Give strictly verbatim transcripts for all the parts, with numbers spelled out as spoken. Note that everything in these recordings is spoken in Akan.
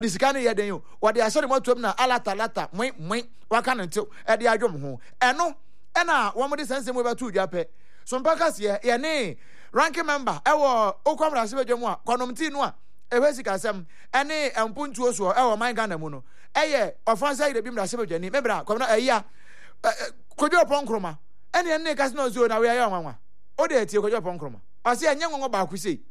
this kind of year, what they are saying about na alata lata, mwing mwing, waka until at the ajum home. And no, and now one more sense over two jape. Some packers here, yeah, nay, ranking member, our Okamra Sibajamwa, Konomtinwa, a basic assem, and nay, and Puntuos or our my Ganamuno. A year, or Francis the Bimra Sibajani, Membra, come a year, could you upon Chroma? Any niggas no zone, we are young. Oh, dear, you could upon Chroma. I see a young about we see.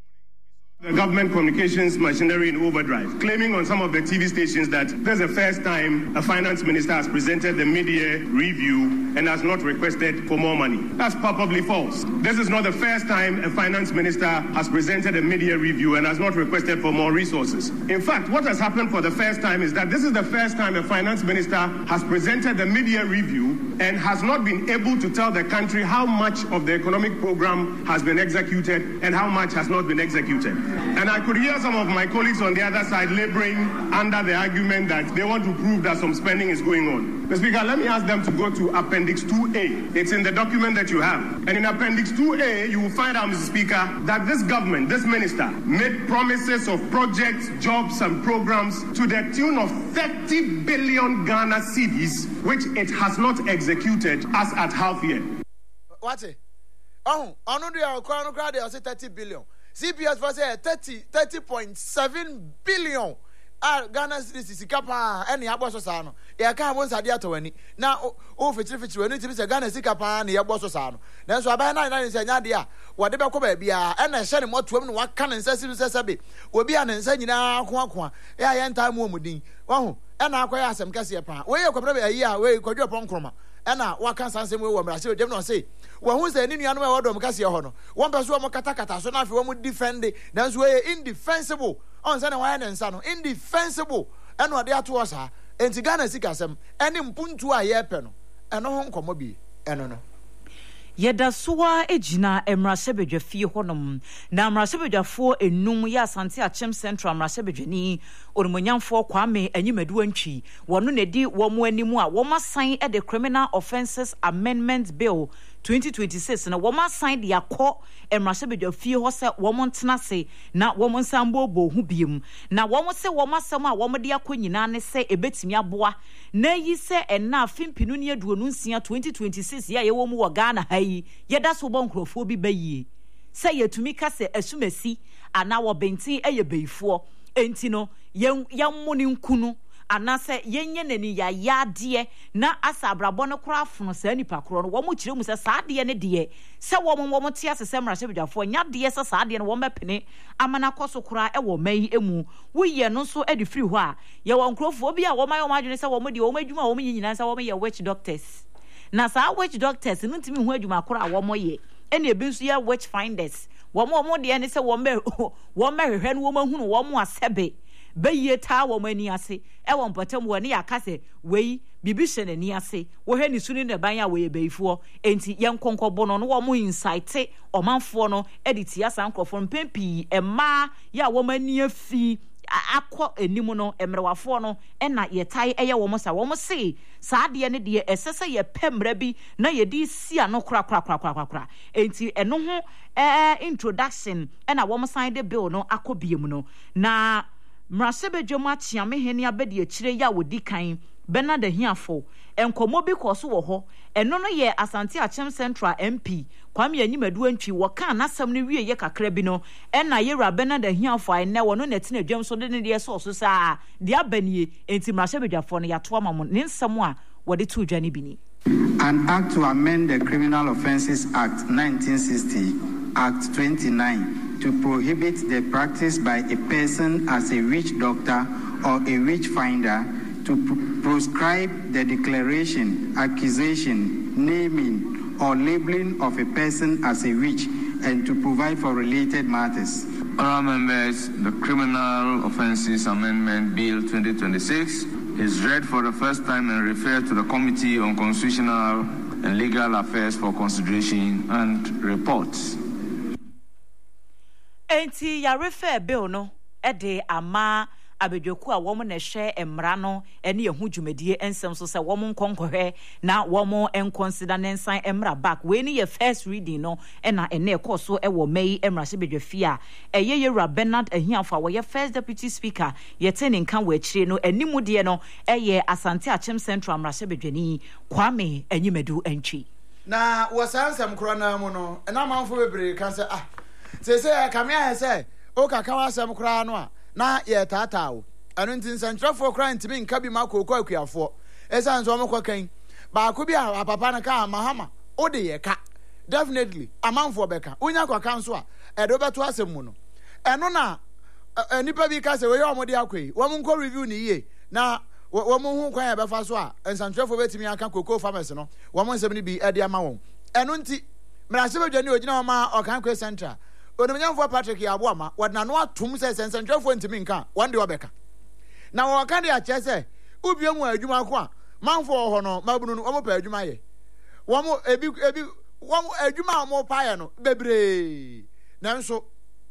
The government communications machinery in overdrive, claiming on some of the T V stations that this is the first time a finance minister has presented the mid-year review and has not requested for more money. That's probably false. This is not the first time a finance minister has presented a mid-year review and has not requested for more resources. In fact, what has happened for the first time is that this is the first time a finance minister has presented the mid-year review and has not been able to tell the country how much of the economic program has been executed and how much has not been executed. And I could hear some of my colleagues on the other side laboring under the argument that they want to prove that some spending is going on. Mister Speaker, let me ask them to go to Appendix two A. It's in the document that you have. And in Appendix two A, you will find out, Mister Speaker, that this government, this minister, made promises of projects, jobs, and programs to the tune of thirty billion Ghana cedis, which it has not executed as at half year. What's it? Oh, I know they are crowd, they are thirty billion. C P S was thirty thirty point seven billion. Ah, Ghana cedis is capa any abososano. Ya ka won sadia to ani. Na o fetire fetire ani tibi se Ghana sika pa na ya bososano. Na so aban na na se nya de a wo de be ko ba bia e na hye ne motoam ne waka ne nsa sibi sesebe. Obi a ne nsa nyina ko ako. Ya ya ntai mu omudin. Wa ho e na akoya asem kase pa. We ye kwabra be ayi a we kwadwo ponkroma. E na waka sansem we wo mra se dem no say wo hu se ni nuanu e wodom kase ho no. Won pe so mo kata kata so na afi wo mo defend na so we indefensible. On say na why na nsa no indefensible. E no de ato osa. Enti Ghana sika asem ene mpuntu a ye pe no. E no ho nkomo bi. E no no. Yeda soa ejina emrasebedwa fie honom na emrasebedwafo enum ya Asante Achem Central emrasebedwani orumonyamfo Kwame Anyimadu Antwi wono na di wo mo animu a wo masan e the Criminal Offences Amendment Bill twenty twenty-six na wo masan de akọ emrasebedwa fie ho se wo montena se na wo monsambo bo hu biem na wo se wo masam a wo de akọ nyina ne se ebetimi aboa na yi se enna afimpinu ne aduonu nsia twenty twenty-six ya ye wo mu wo Ghana hayi yeda so bo nkrofo bi bayie se yetumi ka se asumasi ana wo benti eye beifo enti no yem yemmoni nkunu anase yenye nani ya yade na asabrabo no kora afono sa nipa koro no wo mo kire mu se saade ne de se wo mo wo mo te asese mra sebedwafo nya de se saade ne wo mepene amana koso kora e wo mai emu wo ye no so e de free ho a ye wo nkrofo bi a wo mai wo madwene se wo mo de wo madwuma wo mo nyina se wo mo ye witch doctors na sa witch doctors no ntimi ho adwuma kora wo mo ye ene ebi nso ye witch finders wo mo mo de ne se wo me wo mehwehwe no wo mahunu wo mo asebe Baye ta wo mani ase e won potem wo ne yakase wei bibi hye ne ni ase wo hwe ni suni ne ban ya we beifo enti yen konkobo no no wo mo insight omanfo no editi asa nkrofo mpempi ema ya wo mani afi akọ enimu no emrewafo no ena yetai eye wo mo sa wo mo se saade ne de esese ye pemra bi na ye di sia no kra kra kra kra kra enti eno ho eh introduction ena wo mo sign the bill no akobiem no na Mrasebedwoma chiame hene abedi akire ya wodi kan Bernard Ahiafo enkomo bi koso wo ho eno no ye Asante Achem Central M P Kwame Anyimadu Antwi wo kan nasam no wie ye kakra bi no ena yera Bernard Ahiafo ai ne wo no netina dwam so de ne de so so saa de abanie enti Mrasebedwafo no yato amamo ne nsam a wode to dwane bi ni An act to amend the Criminal Offences Act nineteen sixty Act twenty-nine to prohibit the practice by a person as a witch doctor or a witch finder, to pr- proscribe the declaration, accusation, naming, or labeling of a person as a witch, and to provide for related matters. Honourable members, the Criminal Offences Amendment Bill twenty twenty-six is read for the first time and referred to the Committee on Constitutional and Legal Affairs for consideration and reports. Enti ya refer bill no e de ama abedwaku a wɔn na hwɛ mmara no ne ɛho dwumadie nsɛm so sɛ wɔn nkɔnkɔhwɛ na wɔn nkɔnsida ne nsan mmara back wei ne yɛ first reading no ɛna ɛna ɛkɔ so ɛwɔ May mmarahyɛbadwafie a ɛyɛ yɛwura Bernard Ahiafo a wɔyɛ first deputy speaker yɛte ne nka wɔ akyire no animu deɛ no ɛyɛ Asante Achem Central mmarahyɛbadwani Kwame Enyimadu Antwi na wɔsansɛm koro na mu no ɛna manfo bebree ka sɛ ah sese kame ayɛ sɛ o kaka wasɛm koro no a na yɛ taataa wo ɛno nti nsɛntrɛfoɔ koro ntimi nka bi ma kokɔ akuafoɔ ɛsan so ɔmokɔ kan baako bi a papa no ka mahama o de yɛ ka definitely amanfoɔ bɛka wonya kɔka nso a ɛde wobɛto asɛm mu no ɛno na nipa bi ka sɛ wɔyɛ ɔmode akɔyi wɔm nkɔ review ne yie na wɔn ho kwan yɛbɛfa so a nsɛntrɛfoɔ bɛtumi aka koko farmers no wɔn nsɛm no bi ɛde ama wɔn ɛno nti mmarahyɛbadwani ogyina wɔn ma ɔkan kwe central onimnyamfoɔ Patrick Yaboama wɔde n'ano atom sɛ nsɛntrɛfoɔ ntumi nka wɔn de wɔbɛka na wɔka de akyɛ sɛ ubie mu adwuma ko a manfoɔ wɔ hɔ no mabunu no wɔn pɛ adwuma yɛ wɔn ebi ebi wɔn adwuma a wɔn pa yɛ no bebree nanso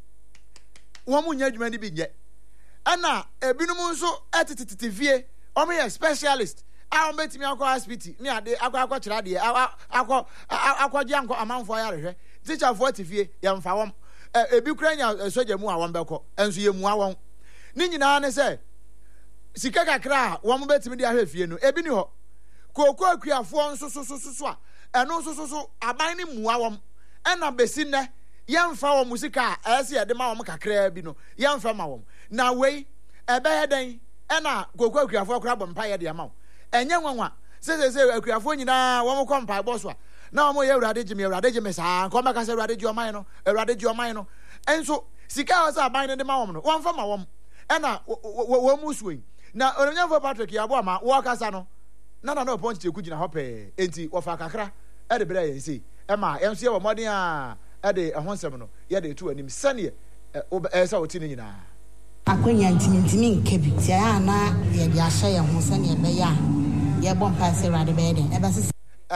wɔn nyɛ adwuma no bi nyɛ ɛna ebinom nso ɛtetetete fie wɔn yɛ specialist a wɔn bɛtumi akɔ hospital ne ade akɔ akɔ kyerɛ adeɛ akɔ akɔ gye ankɔ amanfoɔ ayarehwɛ teacherfoɔ te fie yɛmfa wɔn ebi kura nya sogya mu a wɔn bɛkɔ nso yɛ mua wɔn ne nyinaa ne sɛ sika kakra a wɔn bɛtumi de ahwɛ fie no ebi ni hɔ kooko akuafoɔ nso so so so a ɛno nso so so aban ne mua wɔn ɛna besi nnɛ yɛmfa wɔn sika a ɛsɛ yɛde ma wɔn kakra bi no yɛmfa ma wɔn na wei ɛbɛyɛ dɛn ɛna kooko akuafoɔ kora bɔ mpa yɛ de ama wɔn ɛnyɛ nwanwa sɛsɛsɛ akuafoɔ nyinaa wɔn kɔ mpa bɔ so a na wɔn yɛ awurade gyimi awurade gyimi saa nkɔm bɛka sɛ awurade gye ɔman no awurade gye ɔman no ɛnso sika a wɔsɛ aban no de ma wɔn no wɔmfa ma wɔn ɛna wɔn mu suo yi na onimnyamfoɔ Patrick Yaboama wɔkasa no na na na ɔpɔn kyeku gyina hɔ pɛɛ enti wɔfa kakra ɛde brɛ yɛn sei ɛma yɛn nso yɛ wɔ mmɔden a ɛde ɛho nsɛm no yɛde etu anim sɛneɛ ɛsɛ wɔte ne nyinaa akonya ntimi nka bi tia ana yɛde ahyɛ yɛn ho sɛneɛ ɛbɛyɛ a yɛbɔ mpa sɛ awurade bɛyɛ dɛn ɛbɛsɛ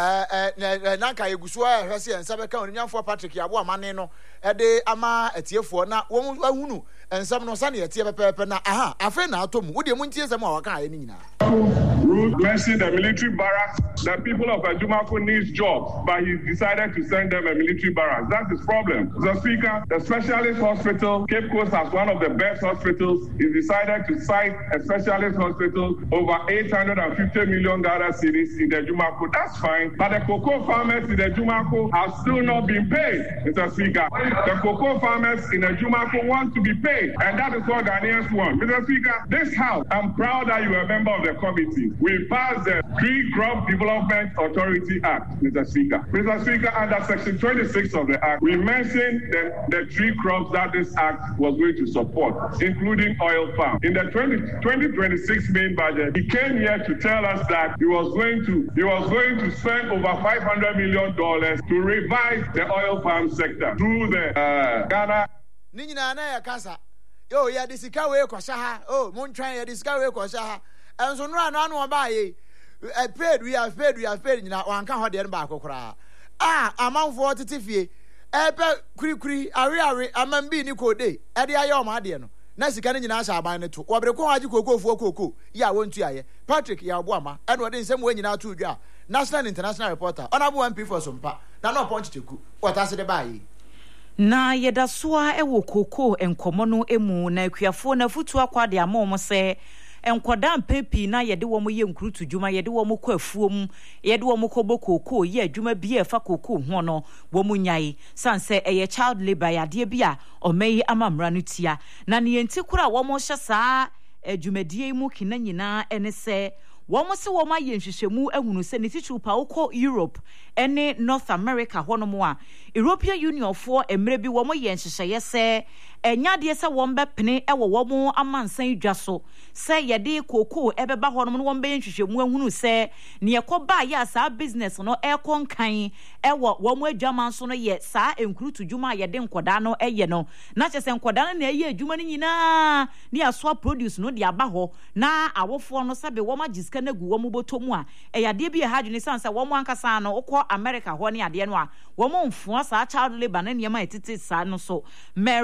ɛɛ nanka yeguso a ɛhwɛ sɛ nsa bɛka onimnyamfoɔ Patrick Yaboama ne no ɛde ama atiefoɔ na wɔn ahunu nsɛm no sɛneɛ ɛteɛ pɛpɛɛpɛ na aha afei na atɔ mu wodeɛ mu ntie nsɛm a wɔka ayɛ ne nyinaa Mercy, the military barracks. The people of Ajumako needs jobs, but he decided to send them a military barracks. That's his problem. The Speaker, the specialist hospital, Cape Coast has one of the best hospitals. He decided to site a specialist hospital over eight hundred fifty million Ghana cedis in the Ajumako. That's fine, but the cocoa farmers in the Ajumako have still not been paid, Mister Speaker. The cocoa farmers in the Ajumako want to be paid, and that is what Ghanaians want. Mister Speaker, this House, I'm proud that you are a member of the committee. We passed the Tree Crop Development Authority Act, Mister Speaker. Mister Speaker, under Section twenty-six of the Act, we mentioned the, the tree crops that this Act was going to support, including oil palm. In the twenty twenty-six main budget, he came here to tell us that he was going to he was going to spend over five hundred million dollars to revive the oil palm sector through the uh, Ghana. Nina na kasa. Yo, ya disika we kwasha ha. Oh, montran ya disika we kwasha ha. And so no no no buy I paid we have paid we have paid nyina wan ka ho de ba akokora ah amanfo tete fie ebe kuri kuri are are amam bi ni kode e de aye o ma de no na sika ne nyina sha aban ne to obre ko haji kokofuo koko ya wontu aye Patrick Yaboama e no de nsem we nyina to dwa national and international reporter honorable M P for Sompa na no punch teku wata se de baye na yeda soa e wo koko enkomo no emu na akuafo na futu akwa de amom se enkoda mpepi na yede wo mo ye nkrutu dwuma yede wo mo kɔ afuom yede wo mo kɔ bokoko ye adwuma bi e fa koko ho no wo mo nyai sanse eye child labor yade bi a omeyi amamra no tia na ne yenti kura wo mo hye saa adwumadie mu kina nyina ene se wo mo se wo ma ye nhwehwemu ahunu se ne tichu pa ukɔ Europe ene North America hono mo a European Union for emre bi wo mo ye nhwehweye se enyade se wo mbepene e wo wo mo amansan dwa so se yede koko ebeba hono mo wo mbe nhwehwemu ahunu se ne yekoba ya sa business no e konkan e wo wo mo adwaman so no ye sa enkrutu dwuma yede nkoda no eye no na chese nkoda no na eye adwuma ni nyina ne aso produce no de aba ho na awofo no sabe wo ma jiska na gu wo mo botomu a e yade bi e hadwene sansa wo mo ankasa no ukɔ America ho ne ade no a wo mo mfo sa child labor na niema etete sa no so Mary Ann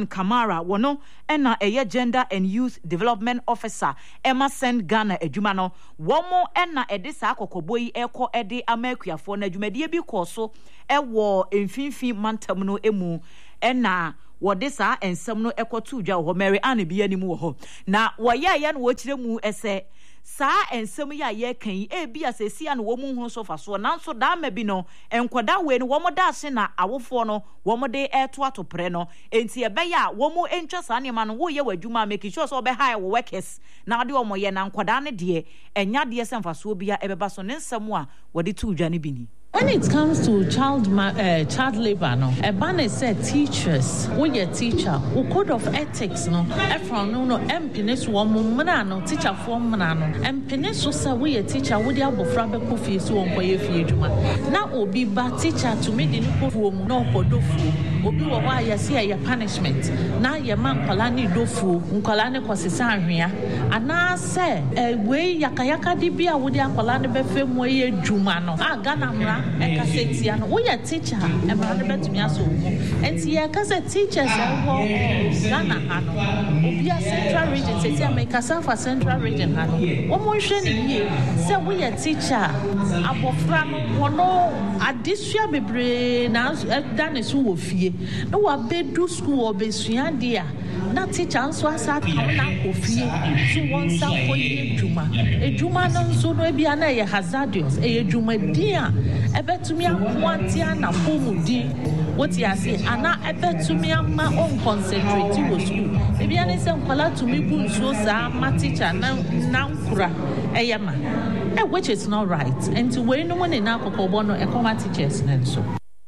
Kamara wono ena eye gender and youth development officer Emma Send Ghana adwuma no womo ena ede sa akokoboi eko ede amakuafo na adwumadie bi koso ewo emfinfin mantam no emu ena wode sa ensem no ekoto dwa ho Mary Ann bi animu ho na woya ye no wo kire mu ese sa ensem ya ye kan e bi asesi an wo mu hu so fa so nanso da ma bi no enkoda we no wo mo da ase na awofo no wo mo de eto atopre no enti e be ya wo mo entwa sa ne ma no wo ye wadwuma make sure so be high wo workers na de wo mo ye na nkoda ne de enya de semfa so bia e be ba so ne nsem a wo de tu dwa ne bi ni. When it comes to child uh, child labor, no, a ban is said teachers, we a teacher, we code of ethics, no, everyone no, no, M penis woman, no, teacher form, no, and penis so we a teacher, we have Bofrabe Kofi, so on Poye Fieduma. Now, Obi ba teacher to me the new no Podofu, Obi wa ya see a punishment. Now, your man Kolani Dofu, Unkolani Kosisaria, and now say, a way Yakayaka Dibia, would ya Kolani Befe Moye Jumano, ah, Ganamra. Eka setiano we a teacher e ma de betumi aso enti ye ka se teachers e wo Ghana hano obi a central region seti America for central region hano wo mo hwe ni ye se we a teacher abofra no wono adesua bebre na da ne so wo fie no wa bedu school obesua dia na teacher nso asa ka na ofie so won sa ko ye djuma ejuma no nso no bia na ye hazardous e ejuma dia ebetumi akwantia na pomudi woti ase ana ebetumi ama on concentrate wo school ebia ne se nkwala tumi bu nso sa ma teacher na na nkura eyema eh which is not right and to we no one na kokobo no e koma teachers nenso.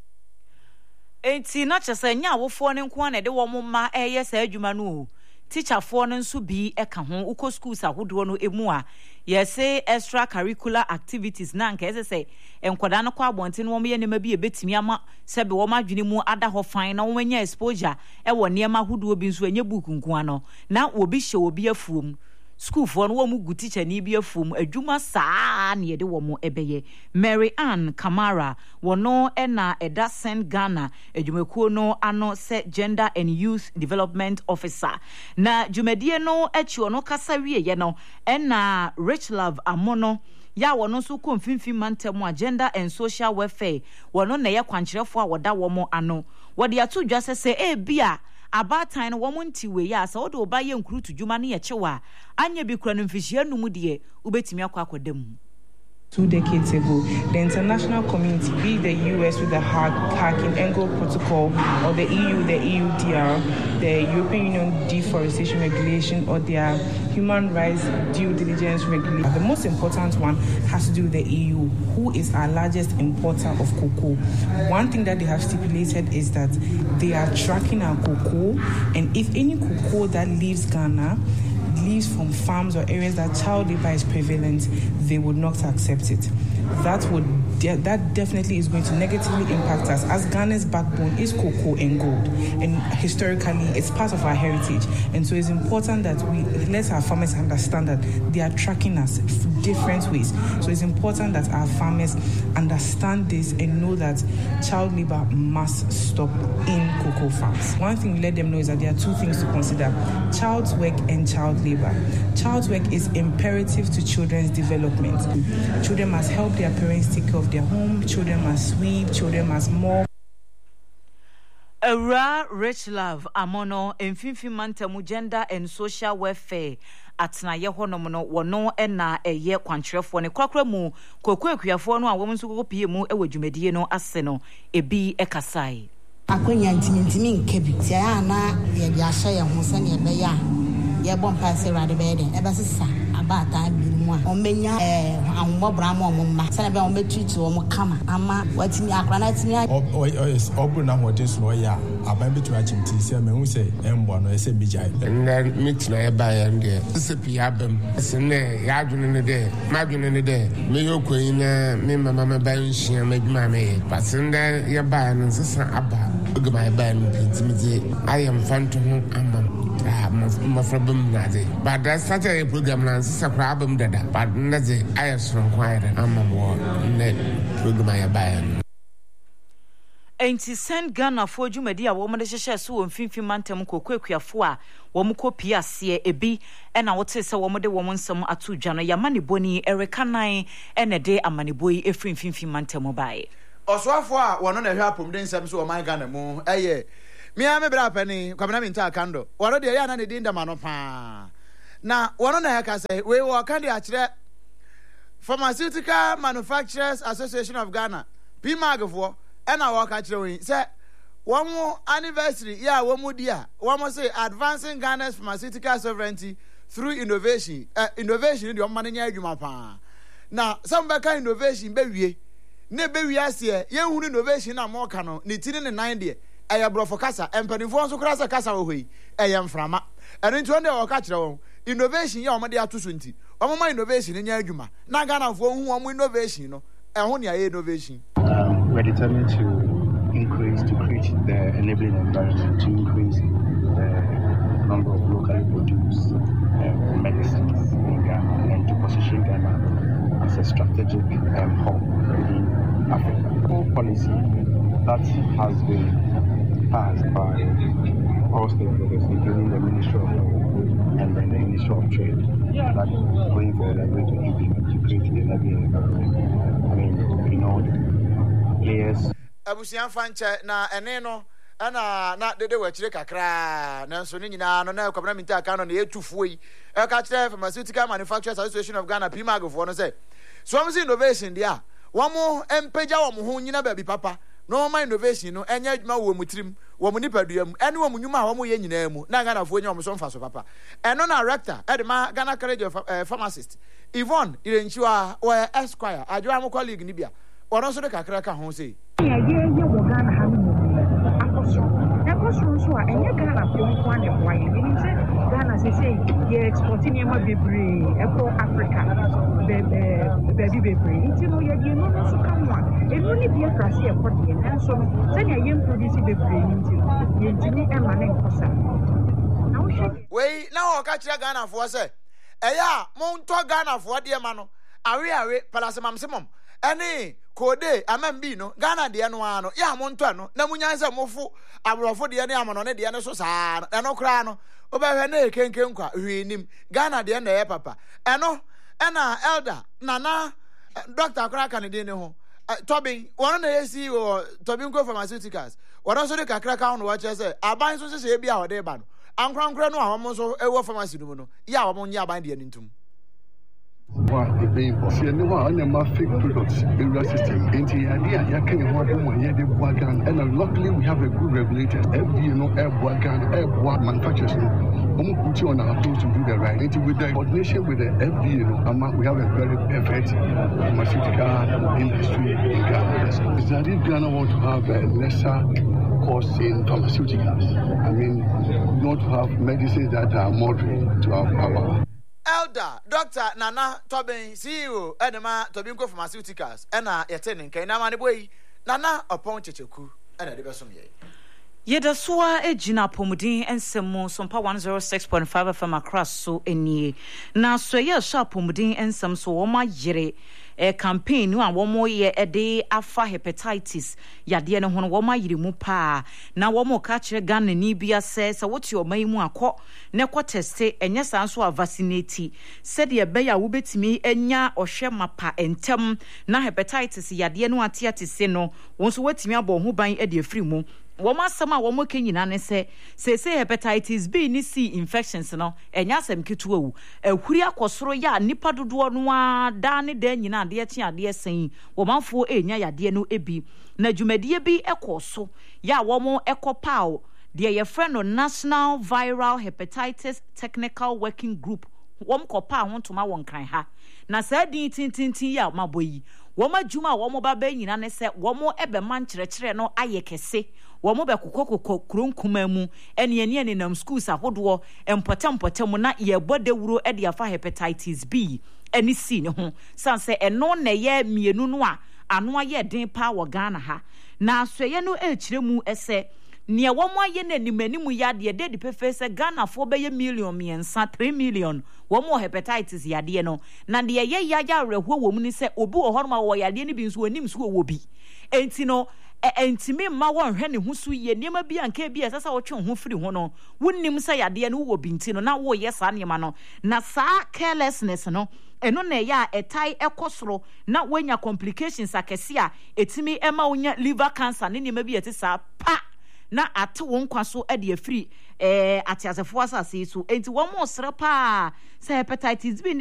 Enti na chese nya awofo ne nko na de wo ma eye sa adwuma no teacher fo no nso bi e ka ho uko schools ahodo no emu a yese extra curricular activities na nka ese se enkoda no kwa abonte no wo ye nema bi ebetimi ama sebe wo madwene mu ada ho fan na wo nya exposure e wo nema ahodo bi nso anya book nko ano na obi hye obi afuom school for no mu gu teacher ni bi afum adwuma saa na yede wo mo ebeye. Mary Ann Kamara wono ena eda Send Ghana adwumakuo no ano se gender and youth development officer na dwumadie no achi ono kasa wie ye no ena Rich Love Amono ya wono so konfinfin mantem agenda and social welfare wono na ye kwankyerefo a woda wo mo ano wode ato dwa se e bia abatan no womunti we ya sa odo ba ye nkuru tudwuma ne ye chewa anya bi kura no mfihia numu de ubetimi akwa akodam. Two decades ago, the international community, be it the U S with the Hacking Engel Protocol, or the E U, the E U D R, the European Union Deforestation Regulation, or their Human Rights Due Diligence Regulation. The most important one has to do with the E U, who is our largest importer of cocoa. One thing that they have stipulated is that they are tracking our cocoa, and if any cocoa that leaves Ghana leaves from farms or areas that child labor is prevalent, they would not accept it. That would de- that definitely is going to negatively impact us, as Ghana's backbone is cocoa and gold, and historically it's part of our heritage. And so it's important that we let our farmers understand that they are tracking us different ways. So it's important that our farmers understand this and know that child labor must stop in cocoa farms. One thing we let them know is that there are two things to consider: child work and child labor. Child work is imperative to children's development. Children must help their parents take care of their home. Children must sweep. Children must mow. Era Rich Love Amono emfinfin mantamu gender and social welfare atna ye honom no wono ena eye kwankyerefo ne kwakra mu kokoakuafo no a wo nso kokopie mu e wadwumadie no ase no ebi ekasai akonya ntimintimi nkebi tia na ye dia hye ye ho se ne be ya ye bom pa se rade be de e be sesa abata bi mu a omenya eh anwobra ma omma se ne be o metwiti o mo kama ama watimi akra na timi o yes obu na hoden so ya aban betu achimti se me hu se embo no ese bijai na mitina e ba ya nde se pia bam se ne ya adwene ne de ma adwene ne de me yokoyin na me mama me ba nhia ma dwuma me pasenda ye ba no sesa aba ogma e ba no pintimije I am fanto ho amam ah my problem na de but that such a program na sesa kwa abam dada but na de I am strong quiet amam wo ne program ya ba ya Enti send Ghana for Jumadi a woman de share so mfimfim mantem kokwakuafo a wom kopi ase ebi e na wote se wom de wom nsem atu dwa no yamane boni ereka nan e ne de amane boyi efrim mfimfim mantem bae Osoafo a wono na hwe apom de nsem so o man Ghana mu eye me a me bra pani kwamena minta kando wono de ya na ne din dama no pa na wono na ya ka se we wo kan de a kire Pharmaceutical Manufacturers Association of Ghana P M A G for ena wo ka kire wi se one anniversary yeah one more dia one say advancing Ghana's pharmaceutical sovereignty through innovation uh, innovation the man nya adwuma pa na some beka innovation be wie na be wie ase ye hu innovation na mo ka no ne tini ne nine de eya brofo kasa empanifo nso kra sa kasa wo hoi eya mframa eno nti onde wo ka kire won innovation ya omode atoso nti omo ma innovation nya adwuma na Ghana fo hu omo innovation no eho ne aye innovation um, we're determined to increase, to create the enabling environment, to increase the number of locally produced uh, medicines in Ghana and to position Ghana as a strategic um, hub in Africa. All policy that has been passed by all stakeholders, including the Ministry of Health and then the Ministry of Trade, that going forward are going to implement to create the enabling environment. I mean, you know, players. Abusian fanche na ene no ana na dede wachire kakra na nso ni nyina no na kwabra minta aka no na etufuo yi e ka kire Pharmaceutical Manufacturers Association of Ghana P M A G for no say so am see innovation dia womo empeja womo ho nyina ba bi papa no ma innovation no enya adwuma wo mutirim wo nipadua mu ene wo nyuma a womo ye nyina mu na Ghana fo nya womo so mfa so papa eno na rector e de ma Ghana College of uh, Pharmacists Yvonne Irenchiwa o Esquire adwo am colleague ni bia wono so de kakra ka ho say yeah, yeah, yeah, we're gonna have a question. That question is why, and you're gonna have one and why. Meaning, Ghana say, yeah, exporting my baby, Echo Africa, baby, baby. It's you know, you're no so come one. It only be a class here for the and so then you're young producing the brain into the Emma and Cosa. Now, wait, now I'll catch Ghana for say, eh, yeah, Mount Ghana for dear mano. Are we are Palasamam Simum? Any kode amambi no Ghana de no ano ya monto no na munyanse mofu abrofo de ne amono ne de ne so saa no kra no obehwe na ekenken kwa hwenim Ghana de na ye papa eno ena elder nana doctor kra kan de ne ho Tobin one na yesi o Tobin Ko Pharmaceuticals one so de kakra ka no wa che se aban so se bia o de ba no ankrankra no a wo so ewo pharmacy no no ya wo nya aban de ne ntum What the baby was here, no one of my fake products, area system, anti idea, I can't want to hear the wagon, and luckily we have a good regulator, F D A, no air wagon, air what manufacturers, almost put you on our toes to do the right. And with the coordination with the F D A, no, we have a very perfect pharmaceutical industry in Ghana. Is that if Ghana want to have a lesser cost in pharmaceuticals? I mean, not to have medicines that are moderate to our power. Elder Doctor Nana Tobin C E O Edema Tobin Ko Pharmaceuticals ena yetene nkan na mane boy Nana opon checheku ena de besom ye Yeda soa ejina pomudin ensem sompa one oh six point five F M across so enie na so ye sha pomudin ensem so wo ma yere e campaign no a wo mo ye e de afa hepatitis yade ne ho wo ma yire mu pa na wo mo ka kire Ghana ni bia se se woti o mai mu akọ ne ko teste enye san so a vaccinate se de be ya wo betimi enya ohwe mapa entem na hepatitis yade no atiate se no won so watimi abọ ho ban e de afri mu Woma sama womo kenyina ne se se se hepatitis B ni C infections no enya asem ketu awu ahuri akosoro ya nipa dodo no a da ne da nyina ade eche ade sen womanfo enya yade no ebi na dwumadie bi ekoso ya womo ekopao de ye friend no National Viral Hepatitis Technical Working Group wom kopa hontoma won kan ha na sa din tintintin ya maboyi woma dwuma womo ba ba nyina ne se womo ebe man kyerɛkyerɛ no ayekese womo be kokokoko kronkuma mu ene ene ene nam schools ahodo empotempotem na ye bodewuro e de afa hepatitis B ene C ne ho sanse eno na ye mienu no a ano aye den pa wo Ghana ha na asoye no e kyerɛ mu ese ne womo aye na nimanimu yade de de pefe se Ghana fo be ye million miensa three million womo hepatitis yade no na de ye ya ya reho wo mu ni se obi wo horoma wo yade ni bi nso onim so wo bi enti no entimi ma won hwe ne ho so ye niam bi anka bi esesa wo twe ho firi ho no wonnim sa yade no wo binti no na wo ye sa niam no na sa carelessness no eno na ya etai ekosoro na wanya complications akese a etimi ema wonya liver cancer ne niam bi ete sa pa na ate won kwaso e de afiri eh atiasefo asase so enti wo mo sere pa se hepatitis B